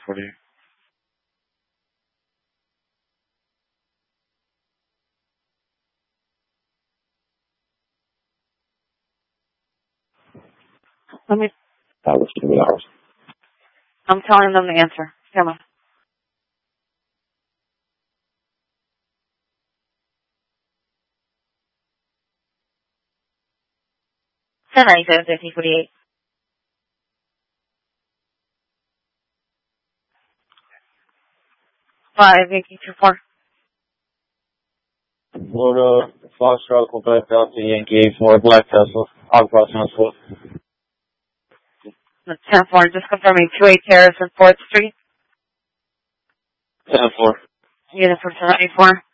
40. Let me. That was 2 hours. I'm telling them the answer. Come on. 1097, 1548. 5824. Florida, Foxtrot, Quebec, Delta, Yankee, 4, Black Tesla, Aqua, Transport. 10-4, just confirming 28 Terrace and 4th Street. 10-4. Unit for 74.